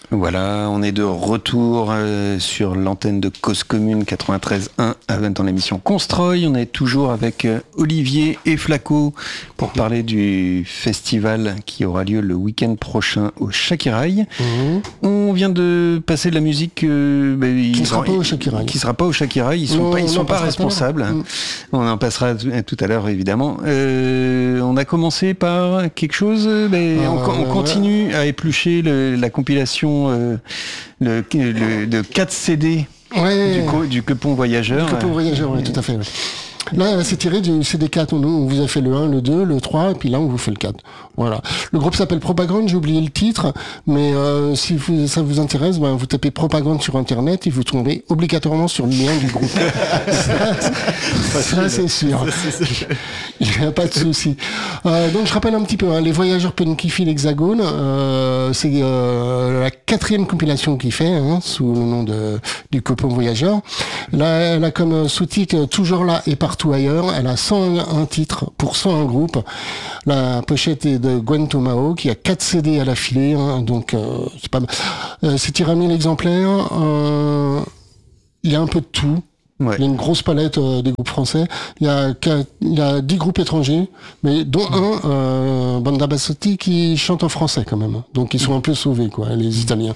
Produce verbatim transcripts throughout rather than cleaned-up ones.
Voilà, on est de retour euh, sur l'antenne de Cause Commune quatre-vingt-treize point un dans l'émission Constroy. On est toujours avec euh, Olivier et Flaco pour parler du festival qui aura lieu le week-end prochain au Shakiraï. Mmh. On vient de passer de la musique euh, bah, qui ne sera pas au Shakiraï. Qui sera pas au Shakiraï. Ils sont non, pas, ils sont pas responsables. Mmh. On en passera tout à l'heure évidemment. Euh, on a commencé par quelque chose. Bah, euh, on, on continue ouais. à éplucher le, la compilation. Euh, le, le, de quatre C D ouais, du, co, du Copon Voyageur. Du Copon Voyageur, oui, tout à fait. Ouais. Là, c'est tiré du C D quatre. On, on vous a fait le un, le deux, le trois, et puis là, on vous fait le quatre. Voilà. Le groupe s'appelle Propagande, j'ai oublié le titre, mais euh, si vous, ça vous intéresse, ben, vous tapez Propagande sur Internet et vous tombez obligatoirement sur le lien du groupe. ça, ça, ça c'est sûr. Il n'y a pas de souci. Euh, donc, je rappelle un petit peu, hein, les Voyageurs Punkify l'Hexagone, euh, c'est euh, la quatrième compilation qu'il fait, hein, sous le nom de, du Copon Voyageur. Là, elle a comme sous-titre « Toujours là et partout ailleurs ». Elle a cent un titres pour cent un groupes. La pochette est de Gwen Tomao, qui a quatre C D à l'affilée, hein, donc euh, c'est pas mal. Euh, c'est tiré à mille exemplaires. Euh, il y a un peu de tout. Ouais. Il y a une grosse palette euh, des groupes français. Il y a il y a dix groupes étrangers, mais dont un euh, Banda Bassotti qui chante en français quand même. Donc ils sont un peu sauvés, quoi, les Italiens.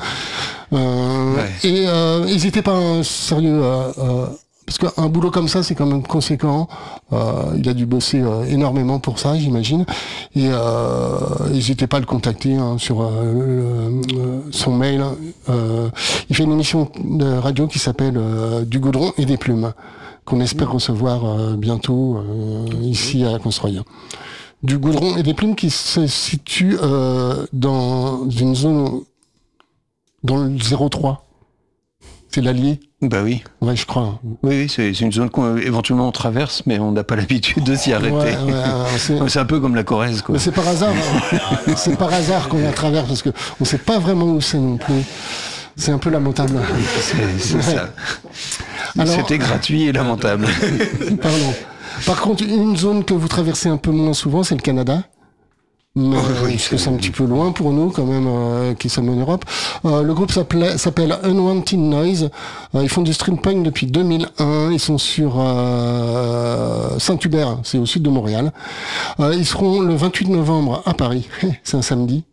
Euh, ouais. Et euh, n'hésitez pas, hein, sérieux. Euh, euh, Parce qu'un boulot comme ça, c'est quand même conséquent. Euh, il a dû bosser euh, énormément pour ça, j'imagine. Et euh, n'hésitez pas à le contacter hein, sur euh, le, son mail. Euh, il fait une émission de radio qui s'appelle euh, Du Goudron et des Plumes, qu'on espère recevoir euh, bientôt euh, ici à Construire. Du Goudron et des Plumes qui se situe euh, dans une zone dans le zéro trois. C'est l'Allier. Bah oui. Ouais, je crois. Oui, oui c'est, c'est une zone qu'éventuellement on traverse, mais on n'a pas l'habitude de s'y arrêter. Ouais, ouais, c'est... c'est un peu comme la Corrèze, quoi. Mais c'est par hasard. Hein. C'est par hasard qu'on la traverse, parce qu'on ne sait pas vraiment où c'est non plus. C'est un peu lamentable. C'est, c'est ouais. ça. Alors... C'était gratuit et lamentable. Pardon. Par contre, une zone que vous traversez un peu moins souvent, c'est le Canada. Mais, oh, oui, parce que c'est un petit peu loin pour nous quand même, euh, qui sommes en Europe. Euh, le groupe s'appelle, s'appelle Unwanted Noise. Euh, ils font du stream punk depuis deux mille un. Ils sont sur euh, Saint-Hubert, c'est au sud de Montréal. Euh, ils seront le vingt-huit novembre à Paris. C'est un samedi.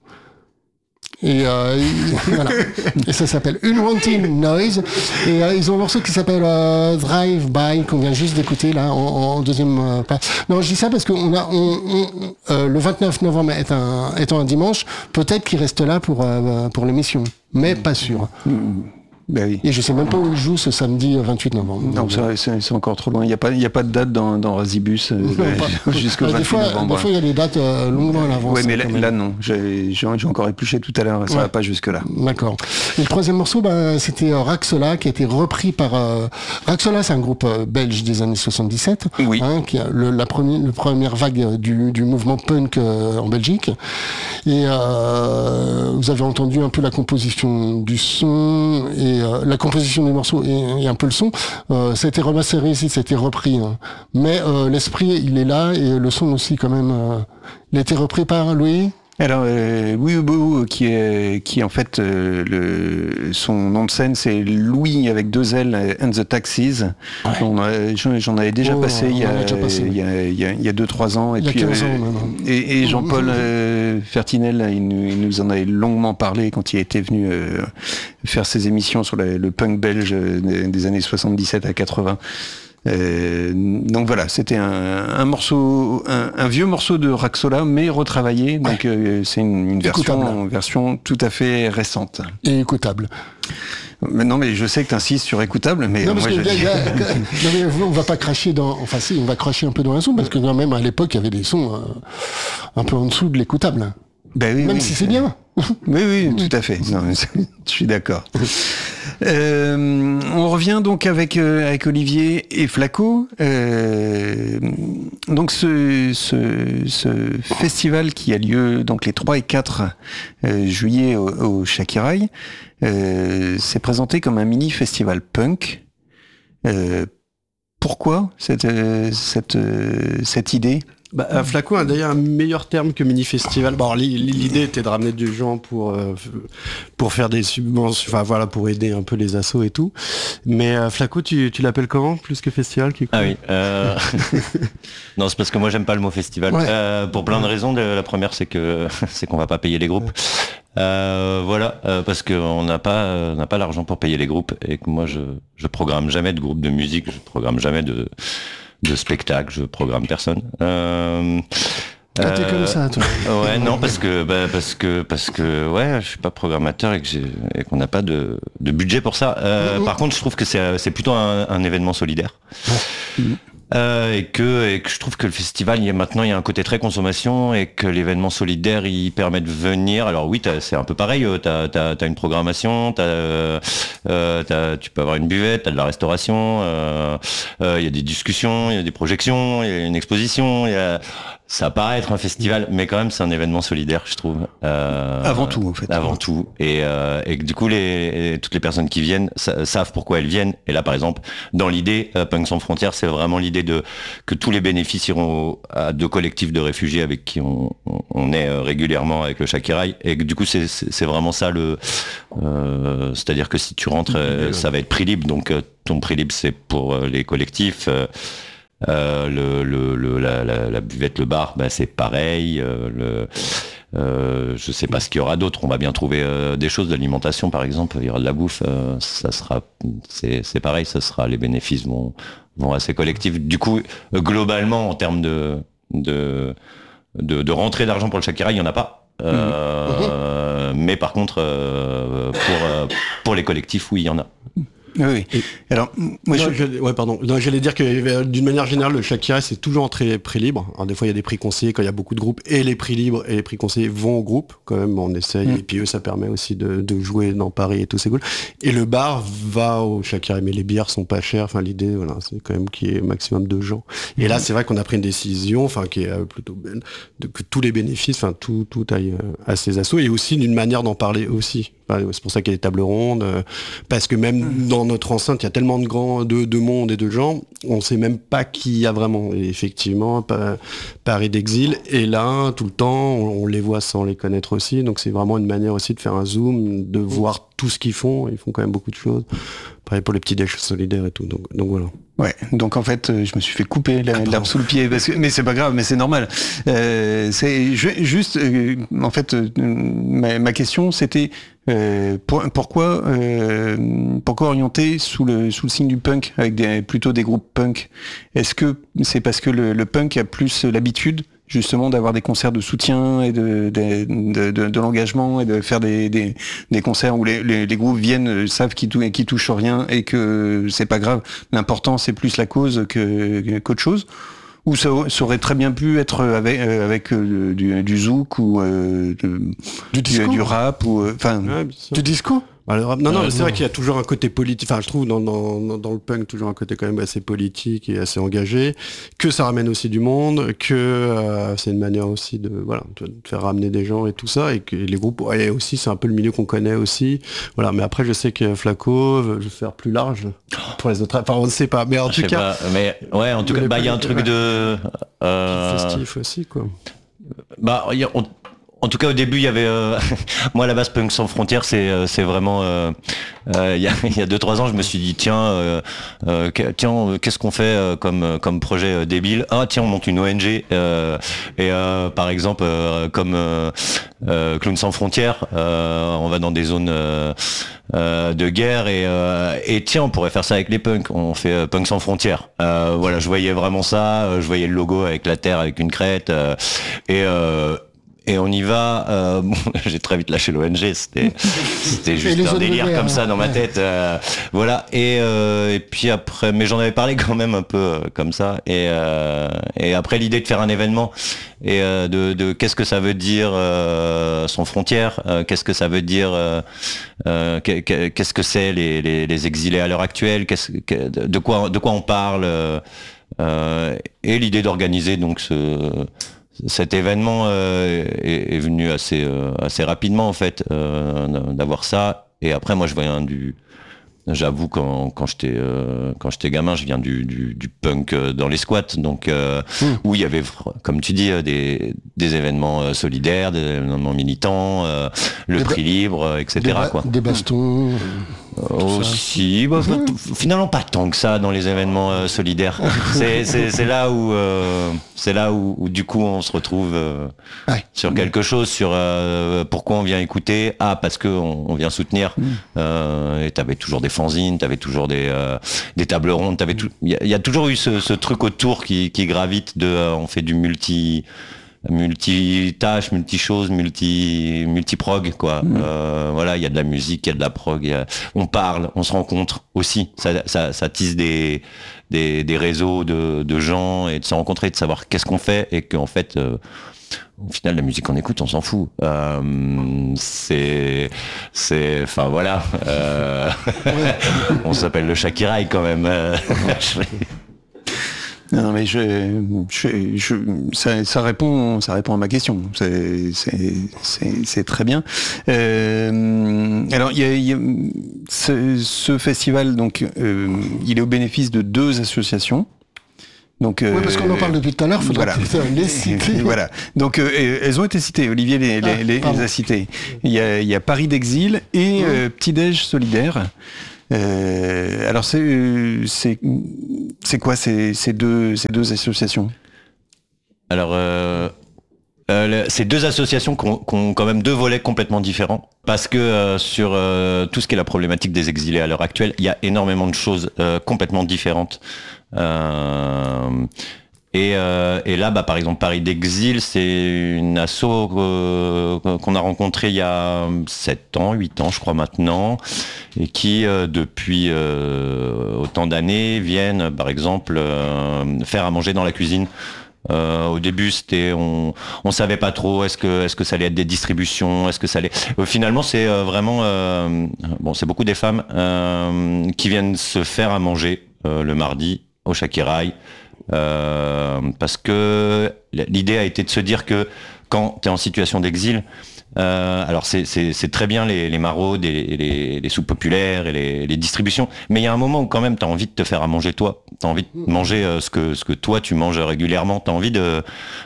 Et euh, voilà. Et ça s'appelle Unwanted Noise. Et euh, ils ont un morceau qui s'appelle euh, Drive By qu'on vient juste d'écouter là en, en deuxième euh, pas. Non, je dis ça parce que on a on, on, euh, le vingt-neuf novembre est un, étant un dimanche, peut-être qu'il reste là pour euh, pour l'émission, mais pas sûr. Mmh. Ben oui. Et je sais même pas où il joue ce samedi vingt-huit novembre. Non, c'est, c'est, c'est encore trop loin. Il n'y a pas, il y a pas de date dans, dans Razibus euh, jusqu'au bah, vingt-huit des fois, novembre. Des fois, il y a des dates euh, longuement à l'avance. Oui, mais là, là non. J'ai, j'ai, j'ai encore épluché tout à l'heure. Ça ouais. va pas jusque là. D'accord. Et le troisième morceau, bah, c'était euh, Raxola, qui a été repris par euh... Raxola, c'est un groupe euh, belge des années soixante-dix-sept, oui. hein, qui a le, la première, le première vague du, du mouvement punk euh, en Belgique. Et euh, vous avez entendu un peu la composition du son et euh, la composition des morceaux et, et un peu le son. Euh, ça a été remasterisé, ça a été repris. Hein. Mais euh, l'esprit, il est là et le son aussi quand même. Euh, il a été repris par Louis. Alors euh, Louis Hubeau, qui est qui est en fait euh, le son nom de scène, c'est Louis avec deux L and the Taxis. Ouais. On a, j'en avais déjà oh, passé il y a déjà passé, il y a il y a il y a deux trois ans et puis euh, ans, et, et Jean-Paul euh, Fertinel, il nous, il nous en avait longuement parlé quand il était venu euh, faire ses émissions sur le, le punk belge des, des années soixante-dix-sept à quatre-vingts. Euh, donc voilà, c'était un, un morceau, un, un vieux morceau de Raxola, mais retravaillé. Donc ouais. euh, c'est une, une version, version tout à fait récente. Et écoutable. Mais non, mais je sais que tu insistes sur écoutable, mais non, moi, parce que y a, y a, non, mais on va pas cracher dans, enfin si, on va cracher un peu dans un son, parce que quand même à l'époque il y avait des sons euh, un peu en dessous de l'écoutable. Ben oui, même oui, si c'est bien. Oui, oui, tout à fait. Non, je suis d'accord. Euh, on revient donc avec euh, avec Olivier et Flaco. Euh, donc ce, ce ce festival qui a lieu donc les trois et quatre euh, juillet au, au Shakiraï, euh, s'est présenté comme un mini festival punk. Euh, pourquoi cette euh, cette euh, cette idée? Bah, euh, Flaco a d'ailleurs un meilleur terme que mini-festival. Bon, l'idée était de ramener du gens pour, euh, pour faire des subventions, enfin voilà, pour aider un peu les assos et tout. Mais euh, Flaco, tu, tu l'appelles comment, plus que festival qui... Ah oui. Euh... non, c'est parce que moi j'aime pas le mot festival. Ouais. Euh, pour plein de raisons. La première, c'est que c'est qu'on va pas payer les groupes. Euh, voilà, euh, parce qu'on n'a pas, euh, on n'a pas l'argent pour payer les groupes et que moi je, je programme jamais de groupe de musique, je programme jamais de de spectacle, je programme personne. Euh, ah, t'es euh, comme ça, toi. Ouais, non, parce que, bah, parce que, parce que, ouais, je suis pas programmateur et que j'ai, et qu'on n'a pas de, de budget pour ça. Euh, mmh. Par contre, je trouve que c'est, c'est plutôt un, un événement solidaire. Mmh. Euh, et que et que je trouve que le festival, il y a maintenant il y a un côté très consommation et que l'événement solidaire il permet de venir. Alors oui, t'as, c'est un peu pareil. T'as t'as t'as une programmation, t'as, euh, t'as tu peux avoir une buvette, t'as de la restauration. Il euh, euh, y a des discussions, il y a des projections, il y a une exposition. Il y a ça paraît être un festival, mais quand même c'est un événement solidaire, je trouve. Euh, avant tout, en fait. Avant tout, et, euh, et du coup, les, et toutes les personnes qui viennent sa, savent pourquoi elles viennent. Et là, par exemple, dans l'idée, euh, Punk Sans Frontières, c'est vraiment l'idée de que tous les bénéfices iront au, à deux collectifs de réfugiés avec qui on, on, on est régulièrement avec le Shakirai. Et que, du coup, c'est, c'est, c'est vraiment ça le. Euh, c'est-à-dire que si tu rentres, euh, ça va être prix libre. Donc, euh, ton prix libre, c'est pour euh, les collectifs. Euh, Euh, le, le, le la, la, la buvette, le bar, bah, c'est pareil. Euh, le, euh, je sais pas ce qu'il y aura d'autre. On va bien trouver euh, des choses, de l'alimentation par exemple. Il y aura de la bouffe. Euh, ça sera, c'est, c'est pareil. Ça sera, les bénéfices vont, vont assez collectifs. Du coup, euh, globalement, en termes de, de, de, de rentrée d'argent pour le Shakirai, il y en a pas. Euh, mmh. Mais par contre, euh, pour euh, pour les collectifs, oui, il y en a. Oui. Et, alors, moi, non, je... je, ouais, pardon. Non, j'allais dire que d'une manière générale, le Shakirai c'est toujours très prix libre. Alors, des fois, il y a des prix conseillés quand il y a beaucoup de groupes, et les prix libres et les prix conseillés vont au groupe. Quand même, on essaye. Mm. Et puis eux, ça permet aussi de, de jouer dans Paris et tout, c'est cool. Et le bar va au Shakirai, mais les bières sont pas chères. Enfin, l'idée, voilà, c'est quand même qu'il y ait maximum de gens. Et mm. là, c'est vrai qu'on a pris une décision, enfin, qui est plutôt belle, de que tous les bénéfices, enfin, tout, tout aille à ces assos, et aussi d'une manière d'en parler aussi. C'est pour ça qu'il y a des tables rondes, parce que même mmh. dans notre enceinte, il y a tellement de grands, de, de monde et de gens, on sait même pas qui il y a vraiment. Et effectivement, Paris d'exil est là tout le temps, on, on les voit sans les connaître aussi, donc c'est vraiment une manière aussi de faire un zoom, de mmh. voir tout ce qu'ils font. Ils font quand même beaucoup de choses. Pareil pour les petits déchets solidaires et tout. Donc, donc voilà. Ouais, donc en fait, je me suis fait couper la, l'herbe sous le pied, parce que, mais c'est pas grave, mais c'est normal. Euh, c'est je, juste, euh, en fait, euh, ma, ma question, c'était euh, pour, pourquoi, euh, pourquoi orienter sous le sous le signe du punk avec des plutôt des groupes punk. Est-ce que c'est parce que le, le punk a plus l'habitude justement d'avoir des concerts de soutien et de de, de, de, de l'engagement et de faire des, des, des concerts où les, les, les groupes viennent, savent qu'ils tou- qu'ils touchent rien et que c'est pas grave, l'important c'est plus la cause que, qu'autre chose, ou ça, ça aurait très bien pu être avec, euh, avec euh, du, du zouk ou euh, de, du, disco du, du rap ou enfin euh, ouais, du disco. Alors, non, non, euh, c'est non. vrai qu'il y a toujours un côté politique, enfin je trouve dans, dans, dans le punk toujours un côté quand même assez politique et assez engagé, que ça ramène aussi du monde, que euh, c'est une manière aussi de, voilà, de faire ramener des gens et tout ça, et que les groupes, ouais, aussi c'est un peu le milieu qu'on connaît aussi, voilà, mais après je sais que Flaco, je vais faire plus large pour les autres, enfin on ne sait pas, mais en je tout cas... Pas, mais ouais, en tout cas, bah il y a un truc ouais. de... Euh, festif aussi, quoi. Bah, y a, on... En tout cas, au début, il y avait euh, moi à la base Punk Sans Frontières, c'est euh, c'est vraiment euh, euh, il y a il y a deux trois ans, je me suis dit tiens euh, euh, tiens qu'est-ce qu'on fait euh, comme comme projet euh, débile. Ah tiens, on monte une O N G euh, et euh, par exemple euh, comme euh, euh, Clowns Sans Frontières, euh, on va dans des zones euh, euh, de guerre et euh, et tiens, on pourrait faire ça avec les punks. On fait euh, Punk Sans Frontières. Euh, voilà, je voyais vraiment ça. Euh, je voyais le logo avec la terre avec une crête euh, et euh, Et on y va. Euh, bon, j'ai très vite lâché l'O N G. C'était, c'était juste un délire de comme ça dans ma tête. Euh, voilà. Et, euh, et puis après, mais j'en avais parlé quand même un peu euh, comme ça. Et, euh, et après l'idée de faire un événement et euh, de, de qu'est-ce que ça veut dire euh, sans frontières. Euh, qu'est-ce que ça veut dire euh, euh, qu'est-ce que c'est les, les, les exilés à l'heure actuelle. Qu'est-ce, de quoi, de quoi on parle. Euh, et l'idée d'organiser donc ce Cet événement euh, est, est venu assez euh, assez rapidement en fait, euh, d'avoir ça. Et après moi je voyais un du j'avoue quand, quand j'étais euh, quand j'étais gamin, je viens du, du, du punk dans les squats, donc euh, mmh. où il y avait, comme tu dis, des, des événements solidaires, des événements militants, euh, le des prix ba- libre, et cetera. Des, ba- quoi. des bastons. Aussi, bah, mmh. finalement pas tant que ça dans les événements euh, solidaires. c'est, c'est, c'est là où euh, c'est là où, où du coup on se retrouve euh, ouais. sur quelque chose, sur euh, pourquoi on vient écouter. Ah, parce que on, on vient soutenir. Mmh. Euh, et t'avais toujours des fanzines, t'avais toujours des euh, des tables rondes, t'avais tout. Il y, y a toujours eu ce, ce truc autour qui, qui gravite de euh, on fait du multi. multi-tâches, multi-choses, multi, multi-prog, quoi. Mmh. Euh, voilà, il y a de la musique, il y a de la prog, y a... on parle, on se rencontre aussi. Ça, ça, ça tisse des, des, des réseaux de, de gens et de se rencontrer, de savoir qu'est-ce qu'on fait et qu'en fait, euh, au final, la musique qu'on écoute, on s'en fout. Euh, c'est, c'est, enfin voilà. Euh, on s'appelle le Shakirai quand même. Non mais je, je, je ça, ça répond, ça répond à ma question. C'est, c'est, c'est, c'est très bien. Euh, alors il y a, y a ce, ce festival, donc euh, il est au bénéfice de deux associations. Donc, oui, parce qu'on en parle depuis tout à l'heure, il faudra voilà. les citer. Voilà. Donc, euh, elles ont été citées. Olivier les, les, ah, les, les a citées. Il y a, il y a Paris d'Exil et mmh. euh, Petit Déj Solidaire. Euh, alors c'est c'est c'est quoi ces ces deux ces deux associations? Alors euh, euh, ces deux associations qui ont, qui ont quand même deux volets complètement différents parce que euh, sur euh, tout ce qui est la problématique des exilés à l'heure actuelle, il y a énormément de choses euh, complètement différentes. Euh, Et, euh, et là, bah, par exemple, Paris d'Exil, c'est une asso euh, qu'on a rencontrée il y a sept ans, huit ans, je crois maintenant, et qui, euh, depuis euh, autant d'années, viennent, par exemple, euh, faire à manger dans la cuisine. Euh, au début, c'était, on, on savait pas trop, est-ce que, est-ce que ça allait être des distributions, est-ce que ça allait. Euh, finalement, c'est euh, vraiment, euh, bon, c'est beaucoup des femmes euh, qui viennent se faire à manger euh, le mardi au Shakirai. Euh, parce que l'idée a été de se dire que quand tu es en situation d'exil, euh, alors c'est, c'est, c'est très bien les, les maraudes et les, les soupes populaires et les, les distributions, mais il y a un moment où quand même tu as envie de te faire à manger toi, tu as envie de manger euh, ce, que, ce que toi tu manges régulièrement, tu as envie de,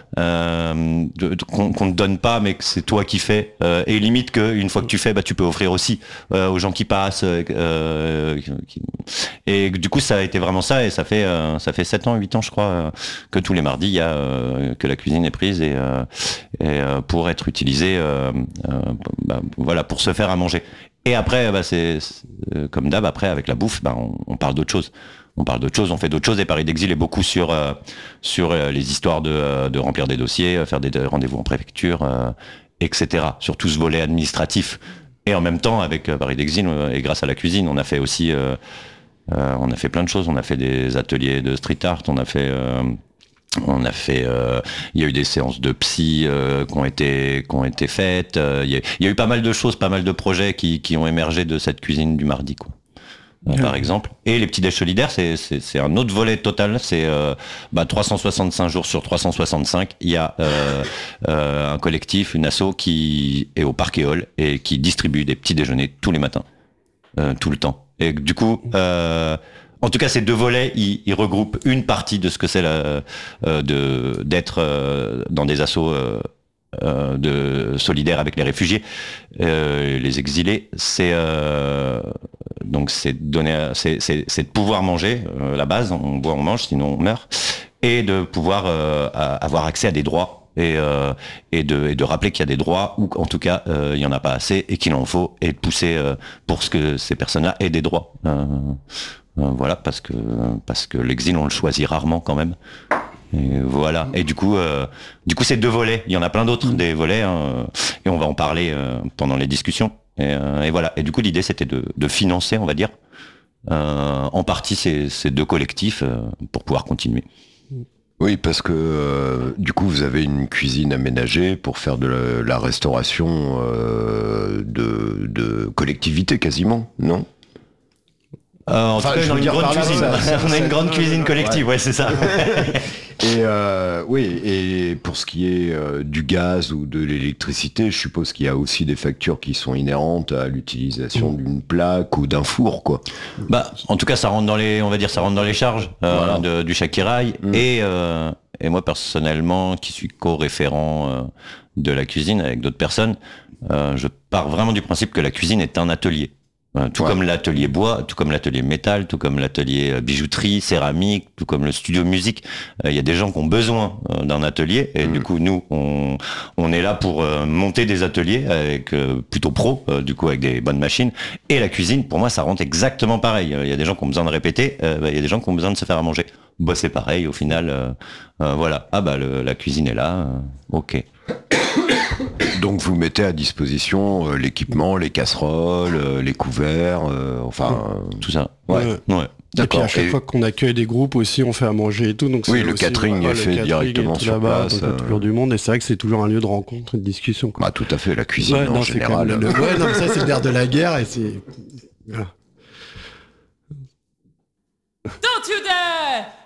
euh, de, de qu'on, qu'on te donne pas mais que c'est toi qui fais, euh, et limite qu'une fois que tu fais, bah, tu peux offrir aussi euh, aux gens qui passent, euh, qui... et du coup ça a été vraiment ça, et ça fait euh, ça fait sept ans, huit ans je crois, euh, que tous les mardis il y a euh, que la cuisine est prise et, euh, et euh, pour être utilisée euh, euh, bah, voilà, pour se faire à manger. Et après bah, c'est, c'est euh, comme d'hab, après avec la bouffe bah, on, on parle d'autre chose. On parle d'autre chose, on fait d'autres choses, et Paris d'Exil est beaucoup sur euh, sur euh, les histoires de, euh, de remplir des dossiers, euh, faire des rendez-vous en préfecture, euh, et cetera. Sur tout ce volet administratif. Et en même temps, avec euh, Paris d'Exil euh, et grâce à la cuisine, on a fait aussi, euh, euh, on a fait plein de choses. On a fait des ateliers de street art, on a fait, euh, on a fait, euh, il y a eu des séances de psy euh, qui ont été qui ont été faites. Euh, il y a, il y a eu pas mal de choses, pas mal de projets qui qui ont émergé de cette cuisine du mardi, quoi. Euh, par exemple. Et les petits déj solidaires, c'est, c'est, c'est un autre volet total. C'est euh, bah, trois cent soixante-cinq jours sur trois cent soixante-cinq. Il y a euh, euh, un collectif, une asso qui est au Parc Éole et qui distribue des petits déjeuners tous les matins, euh, tout le temps. Et du coup, euh, en tout cas, ces deux volets, ils, ils regroupent une partie de ce que c'est la, euh, de, d'être euh, dans des assos euh, Euh, de solidaire avec les réfugiés, euh, les exilés. C'est euh, donc c'est donner, c'est, c'est, c'est de pouvoir manger euh, la base. On boit, on mange, sinon on meurt, et de pouvoir euh, avoir accès à des droits et euh, et de et de rappeler qu'il y a des droits, ou en tout cas euh, il y en a pas assez et qu'il en faut, et de pousser euh, pour ce que ces personnes-là aient des droits. Euh, euh, voilà, parce que parce que l'exil on le choisit rarement quand même. Et voilà. Et du coup, euh, du coup, c'est deux volets. Il y en a plein d'autres, mmh. des volets, hein, et on va en parler euh, pendant les discussions. Et, euh, et voilà. Et du coup, l'idée, c'était de, de financer, on va dire, euh, en partie ces, ces deux collectifs euh, pour pouvoir continuer. Oui, parce que euh, du coup, vous avez une cuisine aménagée pour faire de la, la restauration euh, de, de collectivité quasiment, non ? Euh, en enfin, tout cas, je on a veux une dire grande par là, cuisine. ça, ça, on a une ça, grande cuisine collective, ouais, ouais c'est ça. Et euh, oui, et pour ce qui est euh, du gaz ou de l'électricité, je suppose qu'il y a aussi des factures qui sont inhérentes à l'utilisation mmh. d'une plaque ou d'un four, quoi. Bah, en tout cas, ça rentre dans les, on va dire, ça rentre dans les charges euh, voilà. de, du Shakirai. Mmh. Et, euh, et moi, personnellement, qui suis co-référent euh, de la cuisine avec d'autres personnes, euh, je pars vraiment du principe que la cuisine est un atelier. Tout ouais. comme l'atelier bois, tout comme l'atelier métal, tout comme l'atelier bijouterie, céramique, tout comme le studio musique. Il euh, y a des gens qui ont besoin euh, d'un atelier et mmh. du coup nous on on est là pour euh, monter des ateliers avec euh, plutôt pro, euh, du coup avec des bonnes machines. Et la cuisine, pour moi, ça rentre exactement pareil. Il y a des gens qui ont besoin de répéter, il euh, bah, y a des gens qui ont besoin de se faire à manger. Bah c'est pareil au final. Euh, euh, voilà. Ah bah le, la cuisine est là. Euh, ok. Donc vous mettez à disposition euh, l'équipement, les casseroles, euh, les couverts, euh, enfin euh, tout ça. Ouais. ouais. ouais. Et puis à chaque et... fois qu'on accueille des groupes aussi, on fait à manger et tout. Donc oui, c'est le aussi, catering voilà, est fait catering directement sur là-bas, place. Donc, euh... toujours du monde et c'est vrai que c'est toujours un lieu de rencontre et de discussion. Quoi. Bah tout à fait, la cuisine ouais, en non, général. Le... ouais, non, mais ça c'est le nerf de la guerre et c'est. Voilà. Don't you dare!